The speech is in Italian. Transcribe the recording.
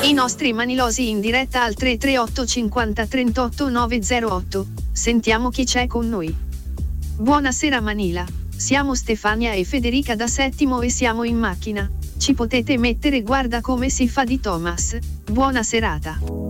I nostri manilosi in diretta al 338 50 38 908. Sentiamo chi c'è con noi. Buonasera Manila, siamo Stefania e Federica da Settimo e siamo in macchina. Ci potete mettere guarda come si fa di Thomas. Buona serata.